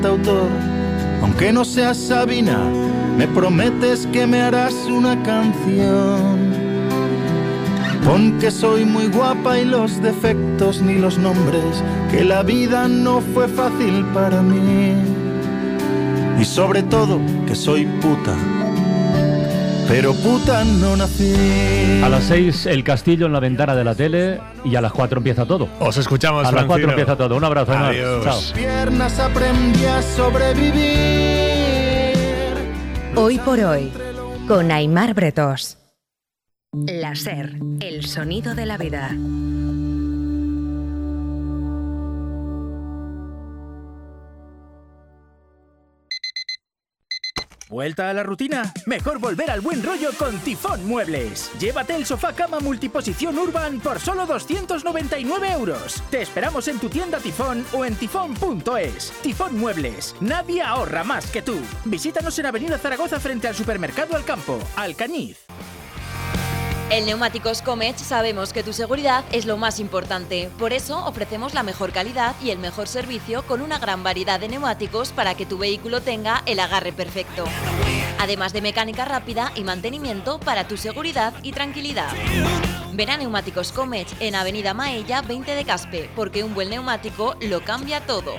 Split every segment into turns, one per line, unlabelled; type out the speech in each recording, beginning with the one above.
autor. Aunque no seas Sabina, me prometes que me harás una canción. Pon que soy muy guapa y los defectos ni los nombres, que la vida no fue fácil para mí. Y sobre todo que soy puta, pero puta no nací.
A las 6 el castillo en la ventana de la tele y a las 4 empieza todo.
Os escuchamos,
a las 4 empieza todo. Un abrazo.
Adiós.
Chao.
Piernas aprendí a sobrevivir.
Hoy por hoy, con Aimar Bretos. La SER, el sonido de la vida.
¿Vuelta a la rutina? Mejor volver al buen rollo con Tifón Muebles. Llévate el sofá cama multiposición Urban por solo 299 €. Te esperamos en tu tienda Tifón o en tifón.es. Tifón Muebles. Nadie ahorra más que tú. Visítanos en Avenida Zaragoza frente al Supermercado Alcampo, Alcañiz.
En Neumáticos Comech sabemos que tu seguridad es lo más importante. Por eso ofrecemos la mejor calidad y el mejor servicio con una gran variedad de neumáticos para que tu vehículo tenga el agarre perfecto. Además de mecánica rápida y mantenimiento para tu seguridad y tranquilidad. Ven a Neumáticos Comech en Avenida Maella 20 de Caspe, porque un buen neumático lo cambia todo.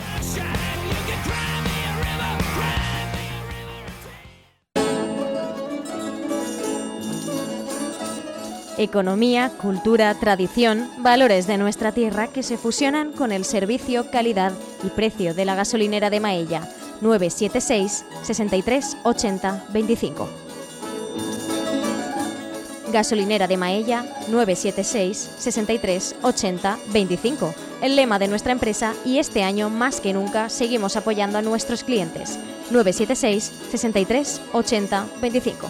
Economía, cultura, tradición, valores de nuestra tierra que se fusionan con el servicio, calidad y precio de la gasolinera de Maella. 976 63 80 25. Gasolinera de Maella 976 63 80 25. El lema de nuestra empresa, y este año más que nunca seguimos apoyando a nuestros clientes. 976 63 80 25.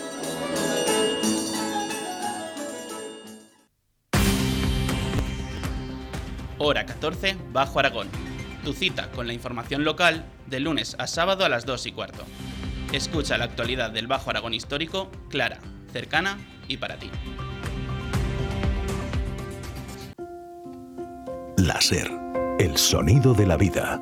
Hora 14, Bajo Aragón. Tu cita con la información local de lunes a sábado a las 2:15. Escucha la actualidad del Bajo Aragón histórico, clara, cercana y para ti.
La SER, el sonido de la vida.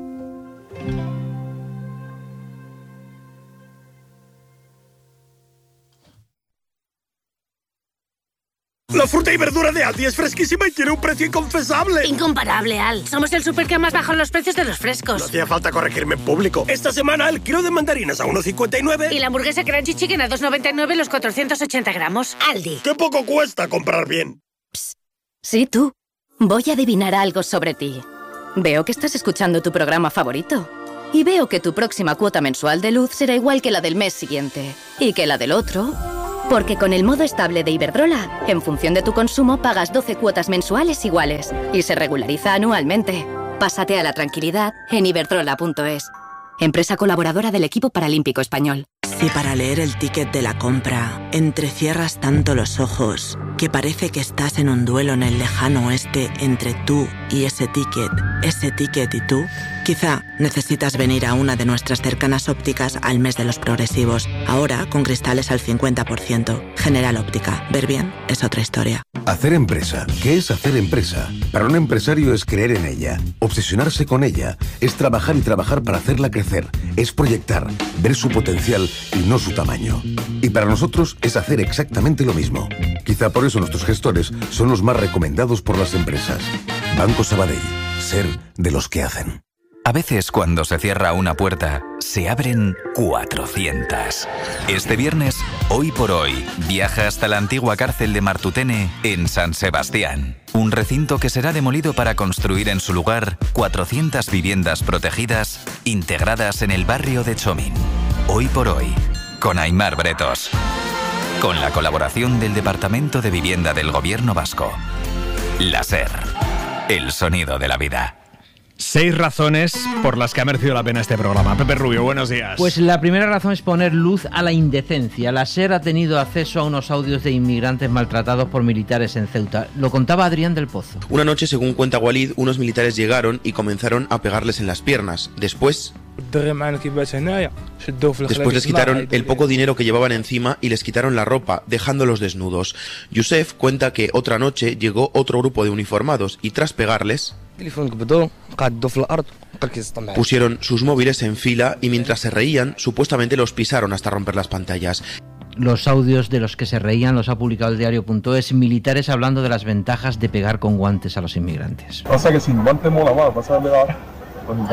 La fruta y verdura de Aldi es fresquísima y tiene un precio inconfesable.
Incomparable, Al. Somos el súper que más baja los precios de los frescos.
No hacía falta corregirme en público. Esta semana el kilo de mandarinas a 1,59.
Y la hamburguesa Crunchy Chicken a 2,99 los 480 gramos. Aldi.
¡Qué poco cuesta comprar bien!
Psst. Sí, tú. Voy a adivinar algo sobre ti. Veo que estás escuchando tu programa favorito. Y veo que tu próxima cuota mensual de luz será igual que la del mes siguiente. Y que la del otro... Porque con el modo estable de Iberdrola, en función de tu consumo pagas 12 cuotas mensuales iguales y se regulariza anualmente. Pásate a la tranquilidad en iberdrola.es. Empresa colaboradora del equipo paralímpico español.
Si para leer el ticket de la compra entrecierras tanto los ojos que parece que estás en un duelo en el lejano oeste entre tú y ese ticket y tú, quizá necesitas venir a una de nuestras cercanas ópticas al mes de los progresivos. Ahora con cristales al 50%. General Óptica. Ver bien es otra historia.
Hacer empresa. ¿Qué es hacer empresa? Para un empresario es creer en ella, obsesionarse con ella, es trabajar y trabajar para hacerla crecer, es proyectar, ver su potencial y no su tamaño. Y para nosotros es hacer exactamente lo mismo. Quizá por eso nuestros gestores son los más recomendados por las empresas. Banco Sabadell. Ser de los que hacen.
A veces cuando se cierra una puerta, se abren 400. Este viernes, Hoy por Hoy, viaja hasta la antigua cárcel de Martutene en San Sebastián. Un recinto que será demolido para construir en su lugar 400 viviendas protegidas integradas en el barrio de Chomín. Hoy por Hoy, con Aimar Bretos. Con la colaboración del Departamento de Vivienda del Gobierno Vasco. La SER, el sonido de la vida.
6 razones por las que ha merecido la pena este programa. Pepe Rubio, buenos días.
Pues la primera razón es poner luz a la indecencia. La SER ha tenido acceso a unos audios de inmigrantes maltratados por militares en Ceuta. Lo contaba Adrián del Pozo.
Una noche, según cuenta Walid, unos militares llegaron y comenzaron a pegarles en las piernas. Después les quitaron el poco dinero que llevaban encima y les quitaron la ropa, dejándolos desnudos. Youssef cuenta que otra noche llegó otro grupo de uniformados y tras pegarles Pusieron sus móviles en fila y mientras se reían, supuestamente los pisaron hasta romper las pantallas.
Los audios de los que se reían los ha publicado el diario.es, militares hablando de las ventajas de pegar con guantes a los inmigrantes.
Pasa que sin guante mola más, pasa de la... Con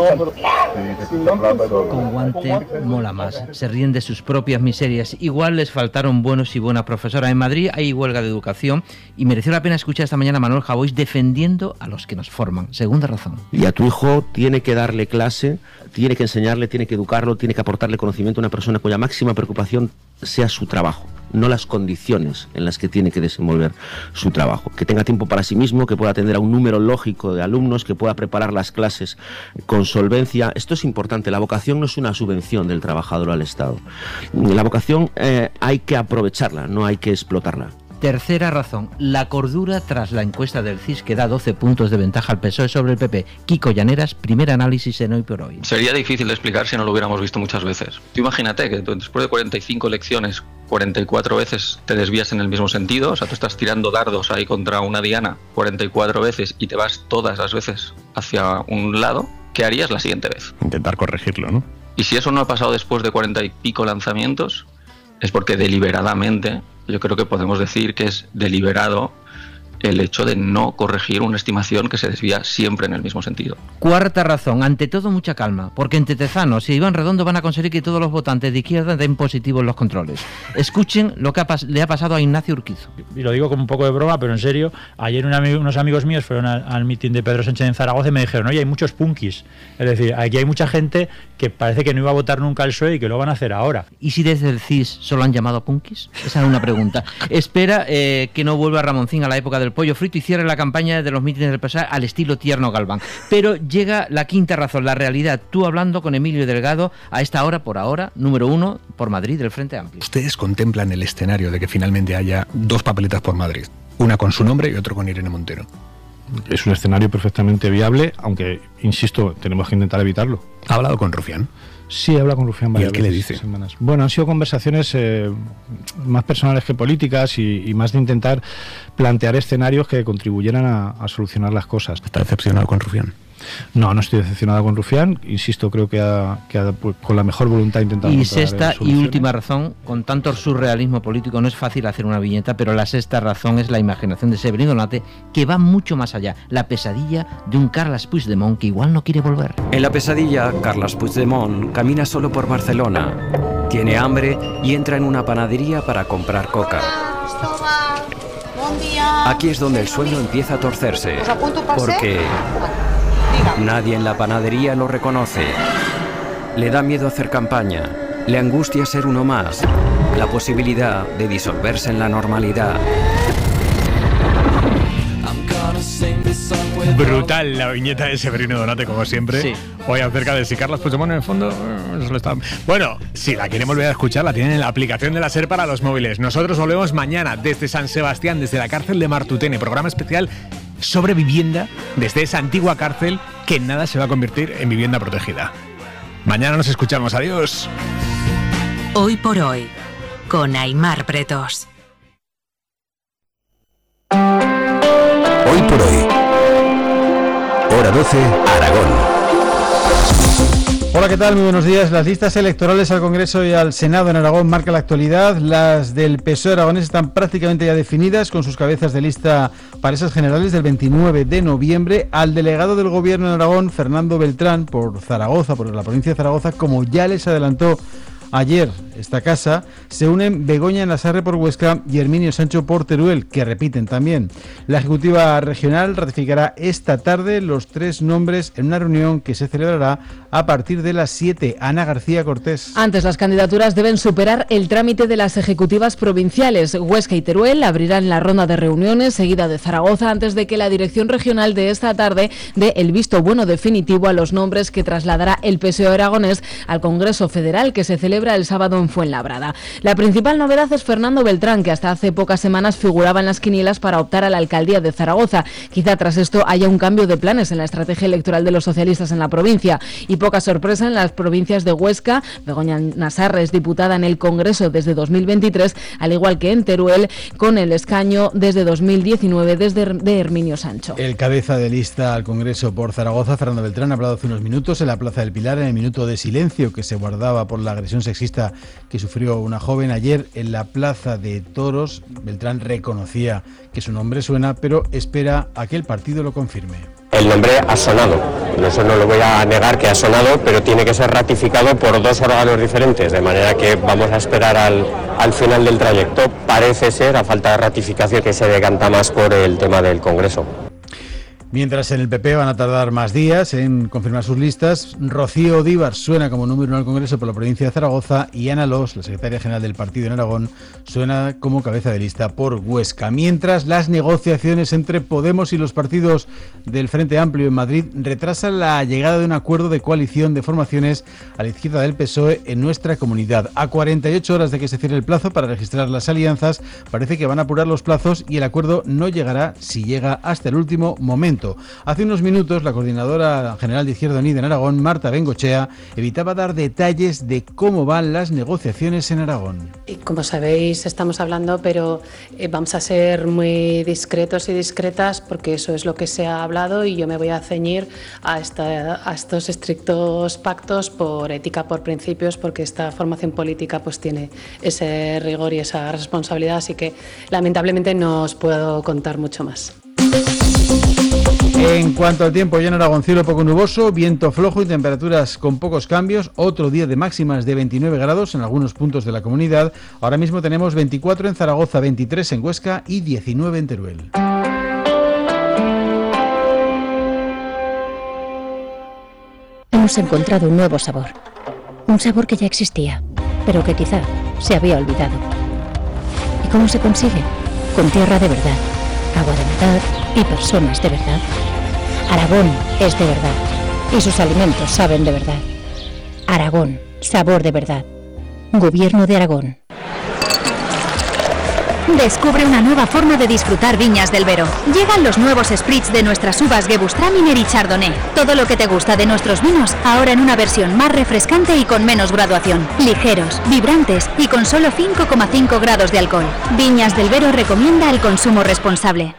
guante mola más. Se ríen de sus propias miserias. Igual les faltaron buenos y buenas profesoras. En Madrid hay huelga de educación y mereció la pena escuchar esta mañana a Manuel Javois defendiendo a los que nos forman. Segunda razón.
Y a tu hijo tiene que darle clase, tiene que enseñarle, tiene que educarlo, tiene que aportarle conocimiento a una persona cuya máxima preocupación sea su trabajo, no las condiciones en las que tiene que desenvolver su trabajo. Que tenga tiempo para sí mismo, que pueda atender a un número lógico de alumnos, que pueda preparar las clases con solvencia. Esto es importante. La vocación no es una subvención del trabajador al Estado. La vocación hay que aprovecharla, no hay que explotarla.
Tercera razón, la cordura tras la encuesta del CIS que da 12 puntos de ventaja al PSOE sobre el PP. Kiko Llaneras, primer análisis en Hoy por Hoy.
Sería difícil de explicar si no lo hubiéramos visto muchas veces. Tú imagínate que después de 45 elecciones, 44 veces te desvías en el mismo sentido, o sea, tú estás tirando dardos ahí contra una diana 44 veces y te vas todas las veces hacia un lado. ¿Qué harías la siguiente vez?
Intentar corregirlo, ¿no?
Y si eso no ha pasado después de 40 y pico lanzamientos, es porque deliberadamente, yo creo que podemos decir que es deliberado el hecho de no corregir una estimación que se desvía siempre en el mismo sentido.
Cuarta razón, ante todo mucha calma, porque entre Tezanos y Iván Redondo van a conseguir que todos los votantes de izquierda den positivo en los controles. Escuchen lo que le ha pasado a Ignacio Urquizo.
Y lo digo con un poco de broma, pero en serio, ayer unos amigos míos fueron al mitin de Pedro Sánchez en Zaragoza y me dijeron, oye, hay muchos punkis. Es decir, aquí hay mucha gente que parece que no iba a votar nunca al PSOE y que lo van a hacer ahora.
¿Y si desde el CIS solo han llamado a punkis? Esa es una pregunta. Espera que no vuelva Ramoncín a la época del pollo frito y cierre la campaña de los mítines del PSOE al estilo Tierno Galván. Pero llega la quinta razón, la realidad. Tú hablando con Emilio Delgado a esta hora, por ahora, número 1 por Madrid del Frente Amplio.
Ustedes contemplan el escenario de que finalmente haya dos papeletas por Madrid, una con su nombre y otra con Irene Montero.
Es un escenario perfectamente viable, aunque, insisto, tenemos que intentar evitarlo.
¿Ha hablado con Rufián?
Sí, habla con Rufián varias veces.
¿Y él qué le dice?
Semanas. Bueno, han sido conversaciones más personales que políticas y más de intentar plantear escenarios que contribuyeran a solucionar las cosas.
¿Está decepcionado con Rufián?
No, no estoy decepcionado con Rufián. Insisto, creo que ha pues, con la mejor voluntad intentado.
Y sexta y última razón, con tanto surrealismo político no es fácil hacer una viñeta, pero la sexta razón es la imaginación de Severino Donate, que va mucho más allá. La pesadilla de un Carles Puigdemont que igual no quiere volver.
En la pesadilla, Carles Puigdemont camina solo por Barcelona. Tiene hambre y entra en una panadería para comprar coca. Aquí es donde el sueño empieza a torcerse, porque nadie en la panadería lo reconoce. Le da miedo hacer campaña, le angustia ser uno más, la posibilidad de disolverse en la normalidad.
Brutal la viñeta de Severino Donate, como siempre.
Sí.
Hoy acerca de si Carles Puigdemont en el fondo solo está... Bueno, si la quieren volver a escuchar, la tienen en la aplicación de la SER para los móviles. Nosotros volvemos mañana desde San Sebastián, desde la cárcel de Martutene, programa especial sobre vivienda desde esa antigua cárcel que en nada se va a convertir en vivienda protegida. Mañana nos escuchamos. Adiós.
Hoy por hoy, con Aimar Bretos.
Hoy por hoy. Hora 12, Aragón.
Hola, ¿qué tal? Muy buenos días. Las listas electorales al Congreso y al Senado en Aragón marcan la actualidad. Las del PSOE aragonés están prácticamente ya definidas con sus cabezas de lista para esas generales del 29 de noviembre. Al delegado del Gobierno en Aragón, Fernando Beltrán, por Zaragoza, por la provincia de Zaragoza, como ya les adelantó ayer esta casa, se unen Begoña Nassarre por Huesca y Herminio Sancho por Teruel, que repiten también. La Ejecutiva Regional ratificará esta tarde los 3 nombres en una reunión que se celebrará a partir de las 7. Ana García Cortés.
Antes, las candidaturas deben superar el trámite de las ejecutivas provinciales. Huesca y Teruel abrirán la ronda de reuniones seguida de Zaragoza antes de que la Dirección Regional de esta tarde dé el visto bueno definitivo a los nombres que trasladará el PSOE aragonés al Congreso Federal, que se celebra el sábado en en Fuenlabrada. La principal novedad es Fernando Beltrán, que hasta hace pocas semanas figuraba en las quinielas para optar a la alcaldía de Zaragoza. Quizá tras esto haya un cambio de planes en la estrategia electoral de los socialistas en la provincia. Y poca sorpresa en las provincias de Huesca. Begoña Nasarre es diputada en el Congreso desde 2023, al igual que en Teruel, con el escaño desde 2019 de Herminio Sancho.
El cabeza de lista al Congreso por Zaragoza, Fernando Beltrán, ha hablado hace unos minutos en la Plaza del Pilar, en el minuto de silencio que se guardaba por la agresión sexista que sufrió una joven. Ayer en la Plaza de Toros, Beltrán reconocía que su nombre suena, pero espera a que el partido lo confirme.
El nombre ha sonado, eso no lo voy a negar que ha sonado, pero tiene que ser ratificado por dos órganos diferentes, de manera que vamos a esperar al final del trayecto. Parece ser, a falta de ratificación, que se decanta más por el tema del Congreso.
Mientras en el PP van a tardar más días en confirmar sus listas, Rocío Odívar suena como número 1 al Congreso por la provincia de Zaragoza y Ana Los, la secretaria general del partido en Aragón, suena como cabeza de lista por Huesca. Mientras las negociaciones entre Podemos y los partidos del Frente Amplio en Madrid retrasan la llegada de un acuerdo de coalición de formaciones a la izquierda del PSOE en nuestra comunidad. A 48 horas de que se cierre el plazo para registrar las alianzas, parece que van a apurar los plazos y el acuerdo no llegará, si llega, hasta el último momento. Hace unos minutos, la coordinadora general de Izquierda Unida en Aragón, Marta Bengochea, evitaba dar detalles de cómo van las negociaciones en Aragón.
Como sabéis, estamos hablando, pero vamos a ser muy discretos y discretas porque eso es lo que se ha hablado y yo me voy a ceñir a estos estrictos pactos por ética, por principios, porque esta formación política pues tiene ese rigor y esa responsabilidad, así que lamentablemente no os puedo contar mucho más.
En cuanto al tiempo, ya en Aragón, cielo poco nuboso, viento flojo y temperaturas con pocos cambios. Otro día de máximas de 29 grados en algunos puntos de la comunidad. Ahora mismo tenemos 24 en Zaragoza, 23 en Huesca y 19 en Teruel.
Hemos encontrado un nuevo sabor. Un sabor que ya existía, pero que quizá se había olvidado. ¿Y cómo se consigue? Con tierra de verdad, agua de verdad y personas de verdad. Aragón es de verdad y sus alimentos saben de verdad. Aragón, sabor de verdad. Gobierno de Aragón.
Descubre una nueva forma de disfrutar Viñas del Vero. Llegan los nuevos spritz de nuestras uvas Gewürztraminer y Chardonnay. Todo lo que te gusta de nuestros vinos, ahora en una versión más refrescante y con menos graduación. Ligeros, vibrantes y con solo 5,5 grados de alcohol. Viñas del Vero recomienda el consumo responsable.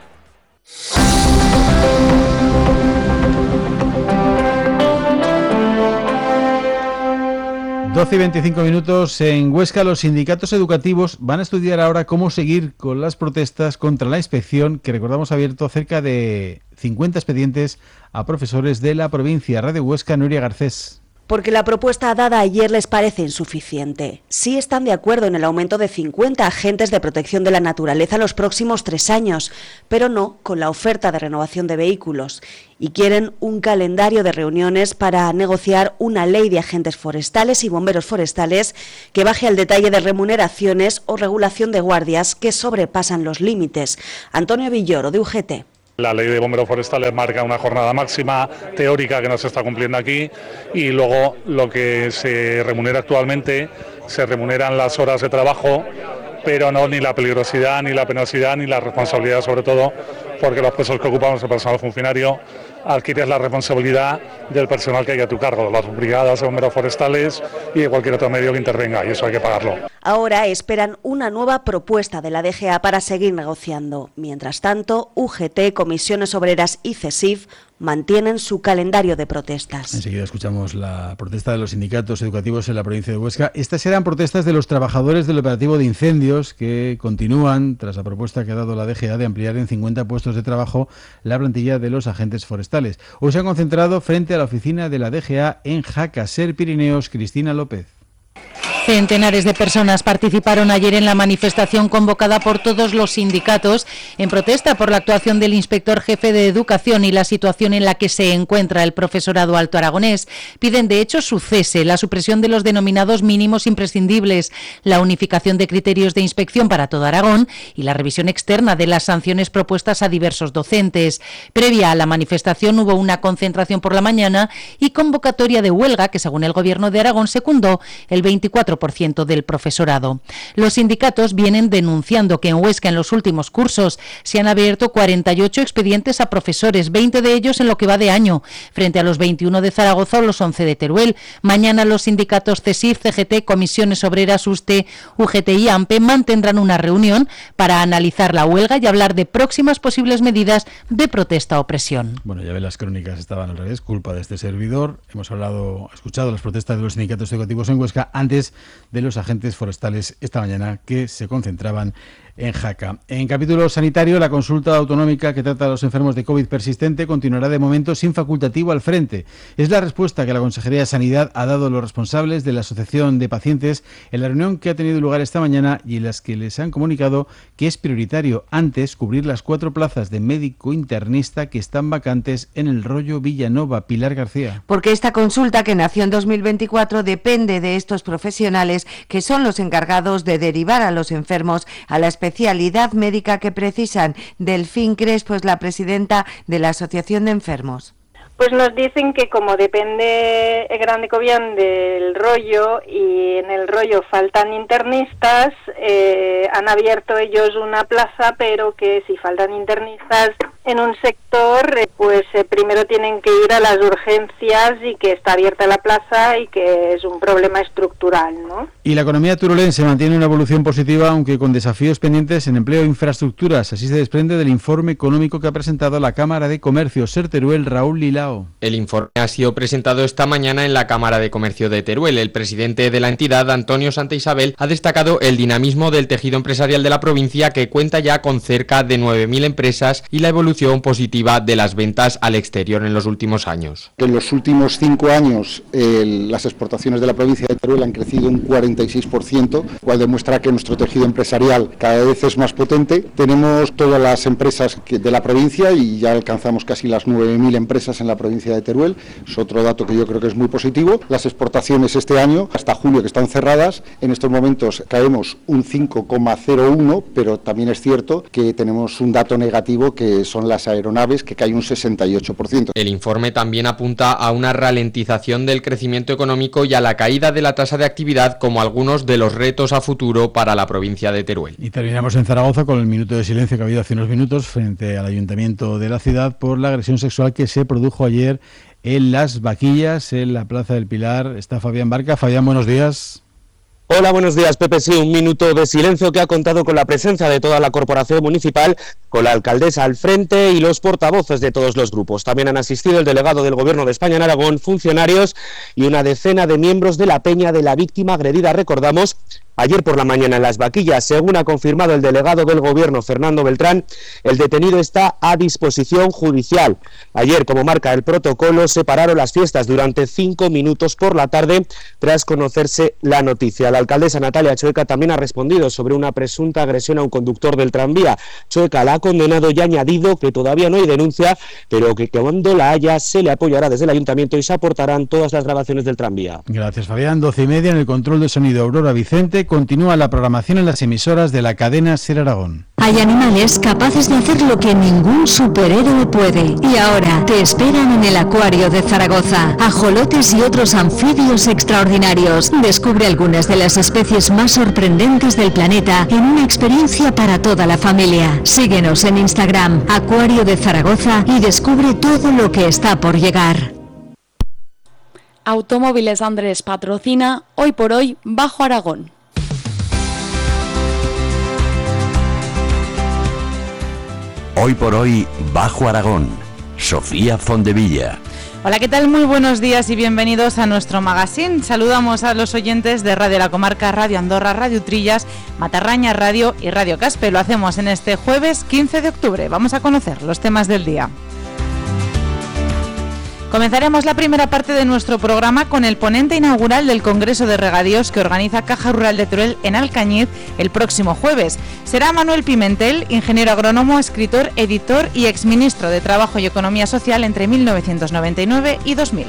12 y 25 minutos en Huesca. Los sindicatos educativos van a estudiar ahora cómo seguir con las protestas contra la inspección, que recordamos ha abierto cerca de 50 expedientes a profesores de la provincia. Radio Huesca, Nuria Garcés.
Porque la propuesta dada ayer les parece insuficiente. Sí están de acuerdo en el aumento de 50 agentes de protección de la naturaleza los próximos 3 años, pero no con la oferta de renovación de vehículos. Y quieren un calendario de reuniones para negociar una ley de agentes forestales y bomberos forestales que baje al detalle de remuneraciones o regulación de guardias que sobrepasan los límites. Antonio Villoro, de UGT.
La ley de bomberos forestales marca una jornada máxima teórica que no se está cumpliendo aquí y luego lo que se remunera actualmente, se remuneran las horas de trabajo, pero no ni la peligrosidad, ni la penosidad, ni la responsabilidad, sobre todo porque los puestos que ocupamos el personal funcionario adquieres la responsabilidad del personal que hay a tu cargo, las brigadas de bomberos forestales y de cualquier otro medio que intervenga, y eso hay que pagarlo.
Ahora esperan una nueva propuesta de la DGA para seguir negociando. Mientras tanto, UGT, Comisiones Obreras y CESIF mantienen su calendario de protestas.
Enseguida escuchamos la protesta de los sindicatos educativos en la provincia de Huesca. Estas eran protestas de los trabajadores del operativo de incendios que continúan tras la propuesta que ha dado la DGA de ampliar en 50 puestos de trabajo la plantilla de los agentes forestales. Hoy se han concentrado frente a la oficina de la DGA en Jacaser, Pirineos. Cristina López.
Centenares de personas participaron ayer en la manifestación convocada por todos los sindicatos en protesta por la actuación del inspector jefe de Educación y la situación en la que se encuentra el profesorado alto aragonés. Piden de hecho su cese, la supresión de los denominados mínimos imprescindibles, la unificación de criterios de inspección para todo Aragón y la revisión externa de las sanciones propuestas a diversos docentes. Previa a la manifestación hubo una concentración por la mañana y convocatoria de huelga que, según el Gobierno de Aragón, secundó el 24% 98% del profesorado. Los sindicatos vienen denunciando que en Huesca en los últimos cursos se han abierto 48 expedientes a profesores, 20 de ellos en lo que va de año, frente a los 21 de Zaragoza o los 11 de Teruel. Mañana los sindicatos CESIF, CGT, Comisiones Obreras, USTE, UGT y AMPE mantendrán una reunión para analizar la huelga y hablar de próximas posibles medidas de protesta o presión.
Bueno, ya ven, las crónicas estaban al revés, culpa de este servidor. Hemos escuchado las protestas de los sindicatos educativos en Huesca antes de los agentes forestales esta mañana que se concentraban en Jaca. En capítulo sanitario, la consulta autonómica que trata a los enfermos de COVID persistente continuará de momento sin facultativo al frente. Es la respuesta que la Consejería de Sanidad ha dado a los responsables de la Asociación de Pacientes en la reunión que ha tenido lugar esta mañana y en las que les han comunicado que es prioritario antes cubrir las 4 plazas de médico internista que están vacantes en el Rollo Villanova. Pilar García.
Porque esta consulta, que nació en 2024, depende de estos profesionales que son los encargados de derivar a los enfermos a la especialidad médica que precisan. Delfín Crespo es la presidenta de la Asociación de Enfermos.
Pues nos dicen que como depende Grande Cobián del Rollo y en el Rollo faltan internistas, han abierto ellos una plaza, pero que si faltan internistas en un sector, pues primero tienen que ir a las urgencias y que está abierta la plaza y que es un problema estructural, ¿no?
Y la economía turolense mantiene una evolución positiva, aunque con desafíos pendientes en empleo e infraestructuras. Así se desprende del informe económico que ha presentado la Cámara de Comercio. Ser Teruel, Raúl Lilao.
El informe ha sido presentado esta mañana en la Cámara de Comercio de Teruel. El presidente de la entidad, Antonio Santa Isabel, ha destacado el dinamismo del tejido empresarial de la provincia, que cuenta ya con cerca de 9.000 empresas, y la evolución positiva de las ventas al exterior en los últimos años.
En los últimos 5 años las exportaciones de la provincia de Teruel han crecido un 46%, lo cual demuestra que nuestro tejido empresarial cada vez es más potente. Tenemos todas las empresas de la provincia y ya alcanzamos casi las 9.000 empresas en la provincia de Teruel. Es otro dato que yo creo que es muy positivo. Las exportaciones este año, hasta julio, que están cerradas, en estos momentos caemos un 5,01, pero también es cierto que tenemos un dato negativo, que son las aeronaves, que cae un 68%.
El informe también apunta a una ralentización del crecimiento económico y a la caída de la tasa de actividad como algunos de los retos a futuro para la provincia de Teruel.
Y terminamos en Zaragoza con el minuto de silencio que ha habido hace unos minutos frente al ayuntamiento de la ciudad por la agresión sexual que se produjo ayer en Las Vaquillas, en la Plaza del Pilar. Está Fabián Barca. Fabián, buenos días.
Hola, buenos días, Pepe. Sí, un minuto de silencio que ha contado con la presencia de toda la corporación municipal, con la alcaldesa al frente y los portavoces de todos los grupos. También han asistido el delegado del Gobierno de España en Aragón, funcionarios y una decena de miembros de la peña de la víctima agredida, recordamos, ayer por la mañana en Las Vaquillas. Según ha confirmado el delegado del Gobierno, Fernando Beltrán, el detenido está a disposición judicial. Ayer, como marca el protocolo, se pararon las fiestas durante 5 minutos por la tarde tras conocerse la noticia. La alcaldesa Natalia Choeca también ha respondido sobre una presunta agresión a un conductor del tranvía. Choeca la ha condenado y ha añadido que todavía no hay denuncia, pero que cuando la haya se le apoyará desde el ayuntamiento y se aportarán todas las grabaciones del tranvía.
Gracias, Fabián. 12:30 en el control de sonido, Aurora Vicente. Continúa la programación en las emisoras de la cadena SER Aragón.
Hay animales capaces de hacer lo que ningún superhéroe puede. Y ahora te esperan en el Acuario de Zaragoza. Ajolotes y otros anfibios extraordinarios. Descubre algunas de las especies más sorprendentes del planeta en una experiencia para toda la familia. Síguenos en Instagram, Acuario de Zaragoza, y descubre todo lo que está por llegar.
Automóviles Andrés patrocina Hoy por Hoy Bajo Aragón.
Hoy por Hoy Bajo Aragón. Sofía Fondevilla.
Hola, ¿qué tal? Muy buenos días y bienvenidos a nuestro magazine. Saludamos a los oyentes de Radio La Comarca, Radio Andorra, Radio Trillas, Matarraña Radio y Radio Caspe. Lo hacemos en este jueves 15 de octubre. Vamos a conocer los temas del día. Comenzaremos la primera parte de nuestro programa con el ponente inaugural del Congreso de Regadíos que organiza Caja Rural de Teruel en Alcañiz el próximo jueves. Será Manuel Pimentel, ingeniero agrónomo, escritor, editor y exministro de Trabajo y Economía Social entre 1999 y 2000.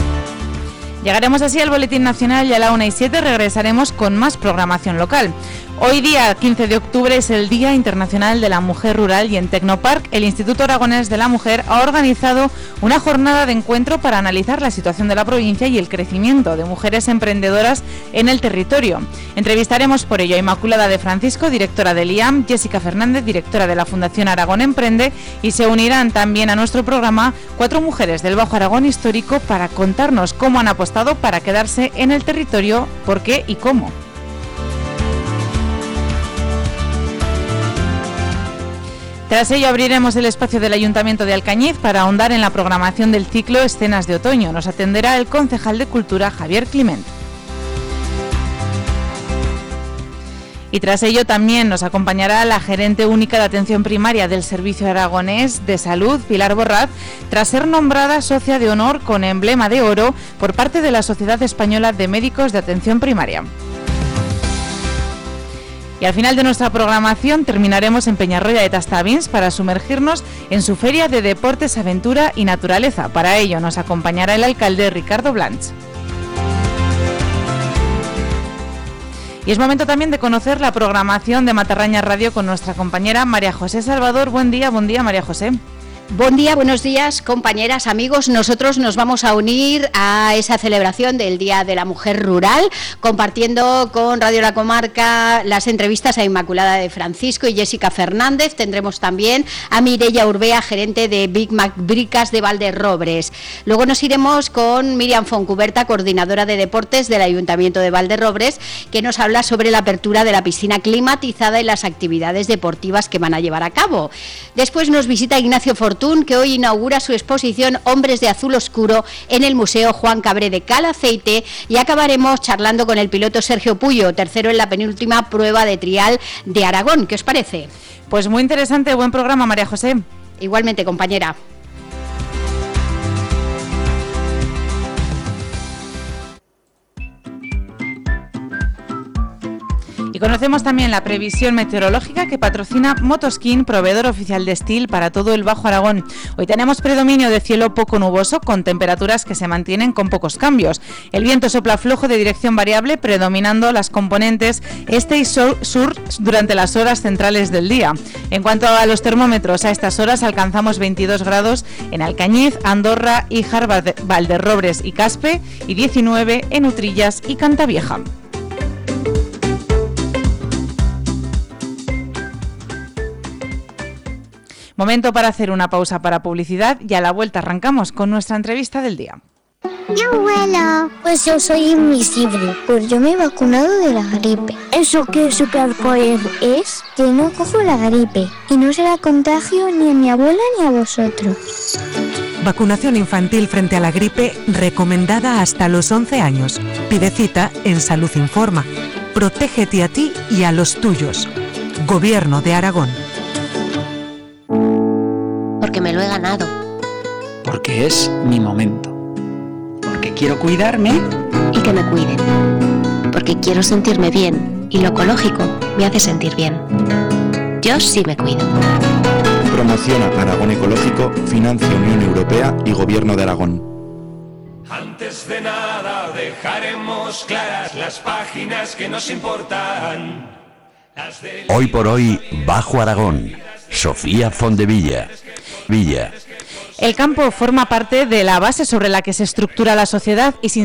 Llegaremos así al Boletín Nacional y a la 1:07 regresaremos con más programación local. Hoy día 15 de octubre es el Día Internacional de la Mujer Rural y en Tecnopark el Instituto Aragonés de la Mujer ha organizado una jornada de encuentro para analizar la situación de la provincia y el crecimiento de mujeres emprendedoras en el territorio. Entrevistaremos por ello a Inmaculada de Francisco, directora del IAM, Jessica Fernández, directora de la Fundación Aragón Emprende, y se unirán también a nuestro programa 4 mujeres del Bajo Aragón histórico para contarnos cómo han apostado para quedarse en el territorio, por qué y cómo. Tras ello abriremos el espacio del Ayuntamiento de Alcañiz para ahondar en la programación del ciclo Escenas de Otoño. Nos atenderá el concejal de Cultura, Javier Climent. Y tras ello también nos acompañará la gerente única de atención primaria del Servicio Aragonés de Salud, Pilar Borraz, tras ser nombrada socia de honor con emblema de oro por parte de la Sociedad Española de Médicos de Atención Primaria. Y al final de nuestra programación terminaremos en Peñarroya de Tastavins para sumergirnos en su feria de deportes, aventura y naturaleza. Para ello nos acompañará el alcalde Ricardo Blanch. Y es momento también de conocer la programación de Matarraña Radio con nuestra compañera María José Salvador. Buen día María José.
Buen día, buenos días, compañeras, amigos. Nosotros nos vamos a unir a esa celebración del Día de la Mujer Rural, compartiendo con Radio La Comarca las entrevistas a Inmaculada de Francisco y Jessica Fernández. Tendremos también a Mireia Urbea, gerente de Big Mac Bricas de Valderrobres. Luego nos iremos con Miriam Foncuberta, coordinadora de deportes del Ayuntamiento de Valderrobres, que nos habla sobre la apertura de la piscina climatizada y las actividades deportivas que van a llevar a cabo. Después nos visita Ignacio Fortún, que hoy inaugura su exposición Hombres de Azul Oscuro en el Museo Juan Cabré de Calaceite, y acabaremos charlando con el piloto Sergio Puyo, tercero en la penúltima prueba de trial de Aragón. ¿Qué os parece?
Pues muy interesante, buen programa, María José.
Igualmente, compañera.
Y conocemos también la previsión meteorológica que patrocina Motoskin, proveedor oficial de Steel para todo el Bajo Aragón. Hoy tenemos predominio de cielo poco nuboso con temperaturas que se mantienen con pocos cambios. El viento sopla flojo de dirección variable, predominando las componentes este y sur durante las horas centrales del día. En cuanto a los termómetros, a estas horas alcanzamos 22 grados en Alcañiz, Andorra, Híjar, Valderrobres y Caspe, y 19 en Utrillas y Cantavieja. Momento para hacer una pausa para publicidad y a la vuelta arrancamos con nuestra entrevista del día.
Abuela, pues yo soy invisible, pues yo me he vacunado de la gripe. ¿Eso qué superpoder es? Que no cojo la gripe y no se la contagio ni a mi abuela ni a vosotros.
Vacunación infantil frente a la gripe recomendada hasta los 11 años. Pide cita en Salud Informa. Protégete a ti y a los tuyos. Gobierno de Aragón.
Porque me lo he ganado.
Porque es mi momento. Porque quiero cuidarme
y que me cuiden. Porque quiero sentirme bien y lo ecológico me hace sentir bien. Yo sí me cuido.
Promociona Aragón Ecológico, financia Unión Europea y Gobierno de Aragón.
Antes de nada dejaremos claras las páginas que nos importan.
Hoy por hoy, Bajo Aragón. Sofía Fondevilla.
El campo forma parte de la base sobre la que se estructura la sociedad y sin